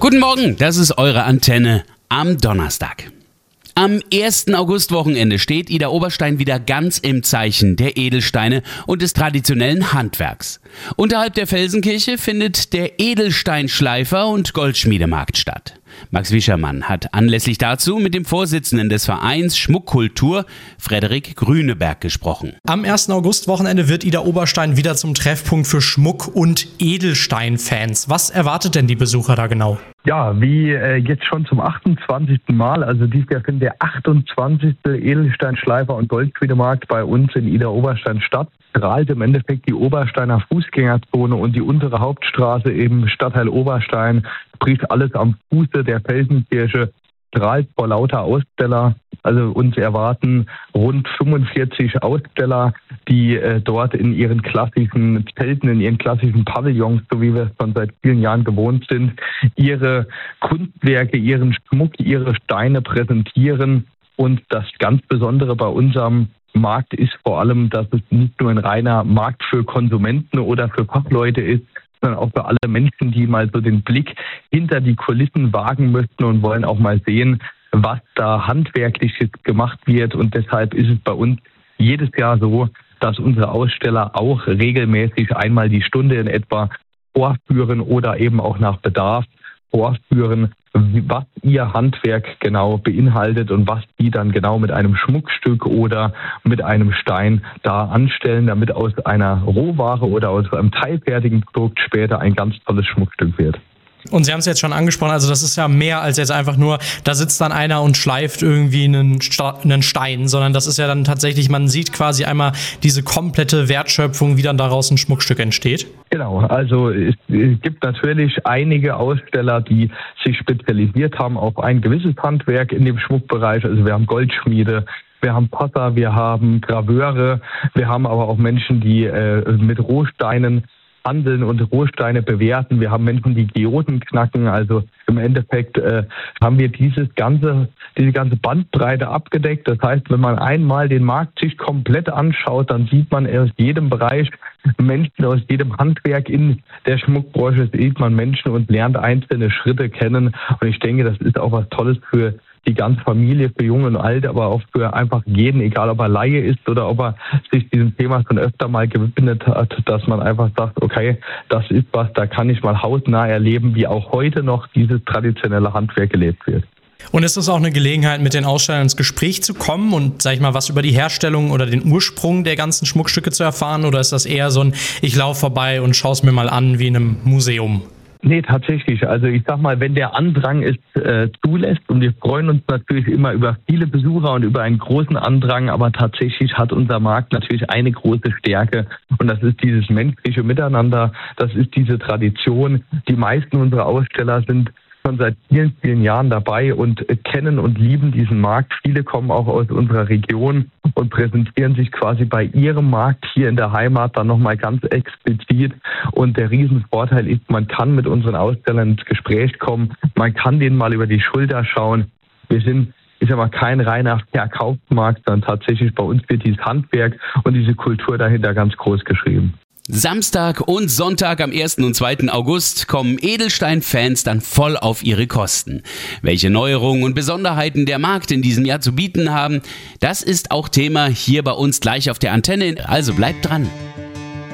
Guten Morgen, das ist eure Antenne am Donnerstag. Am 1. August-Wochenende steht Ida Oberstein wieder ganz im Zeichen der Edelsteine und des traditionellen Handwerks. Unterhalb der Felsenkirche findet der Edelsteinschleifer- und Goldschmiedemarkt statt. Max Wischermann hat anlässlich dazu mit dem Vorsitzenden des Vereins Schmuckkultur, Frederik Grüneberg, gesprochen. Am 1. August-Wochenende wird Ida Oberstein wieder zum Treffpunkt für Schmuck- und Edelstein-Fans. Was erwartet denn die Besucher da genau? Ja, wie jetzt schon zum 28. Mal, also dieses Jahr findet der 28. Edelsteinschleifer- und Goldschmiedemarkt bei uns in Ida Oberstein statt. Strahlt im Endeffekt die Obersteiner Fußgängerzone und die untere Hauptstraße im Stadtteil Oberstein, sprich alles am Fuße der Felsenkirche, strahlt vor lauter Aussteller. Also uns erwarten rund 45 Aussteller, die dort in ihren klassischen Zelten, in ihren klassischen Pavillons, so wie wir es schon seit vielen Jahren gewohnt sind, ihre Kunstwerke, ihren Schmuck, ihre Steine präsentieren. Und das ganz Besondere bei unserem Markt ist vor allem, dass es nicht nur ein reiner Markt für Konsumenten oder für Fachleute ist, sondern auch für alle Menschen, die mal so den Blick hinter die Kulissen wagen möchten und wollen auch mal sehen, was da handwerklich gemacht wird. Und deshalb ist es bei uns jedes Jahr so, dass unsere Aussteller auch regelmäßig einmal die Stunde in etwa vorführen oder eben auch nach Bedarf vorführen, was ihr Handwerk genau beinhaltet und was die dann genau mit einem Schmuckstück oder mit einem Stein da anstellen, damit aus einer Rohware oder aus einem teilfertigen Produkt später ein ganz tolles Schmuckstück wird. Und Sie haben es jetzt schon angesprochen, also das ist ja mehr als jetzt einfach nur, da sitzt dann einer und schleift irgendwie einen Stein, sondern das ist ja dann tatsächlich, man sieht quasi einmal diese komplette Wertschöpfung, wie dann daraus ein Schmuckstück entsteht. Genau, also es gibt natürlich einige Aussteller, die sich spezialisiert haben auf ein gewisses Handwerk in dem Schmuckbereich. Also wir haben Goldschmiede, wir haben Passer, wir haben Graveure, wir haben aber auch Menschen, die mit Rohsteinen handeln und Rohsteine bewerten. Wir haben Menschen, die Geoden knacken. Also im Endeffekt haben wir diese ganze Bandbreite abgedeckt. Das heißt, wenn man einmal den Markt sich komplett anschaut, dann sieht man aus jedem Bereich Menschen, aus jedem Handwerk in der Schmuckbranche sieht man Menschen und lernt einzelne Schritte kennen. Und ich denke, das ist auch was Tolles für die ganze Familie, für Jung und Alt, aber auch für einfach jeden, egal ob er Laie ist oder ob er sich diesem Thema schon öfter mal gewidmet hat, dass man einfach sagt, okay, das ist was, da kann ich mal hautnah erleben, wie auch heute noch dieses traditionelle Handwerk gelebt wird. Und ist es auch eine Gelegenheit, mit den Ausstellern ins Gespräch zu kommen und, sag ich mal, was über die Herstellung oder den Ursprung der ganzen Schmuckstücke zu erfahren? Oder ist das eher so ein, ich laufe vorbei und schaue es mir mal an wie in einem Museum? Nee, tatsächlich. Also ich sag mal, wenn der Andrang es zulässt, und wir freuen uns natürlich immer über viele Besucher und über einen großen Andrang, aber tatsächlich hat unser Markt natürlich eine große Stärke und das ist dieses menschliche Miteinander, das ist diese Tradition. Die meisten unserer Aussteller sind schon seit vielen, vielen Jahren dabei und kennen und lieben diesen Markt. Viele kommen auch aus unserer Region und präsentieren sich quasi bei ihrem Markt hier in der Heimat dann nochmal ganz explizit. Und der Riesenvorteil ist, man kann mit unseren Ausstellern ins Gespräch kommen, man kann denen mal über die Schulter schauen. Wir sind, ich sag mal, kein reiner Verkaufsmarkt, sondern tatsächlich bei uns wird dieses Handwerk und diese Kultur dahinter ganz groß geschrieben. Samstag und Sonntag am 1. und 2. August kommen Edelstein-Fans dann voll auf ihre Kosten. Welche Neuerungen und Besonderheiten der Markt in diesem Jahr zu bieten haben, das ist auch Thema hier bei uns gleich auf der Antenne, also bleibt dran.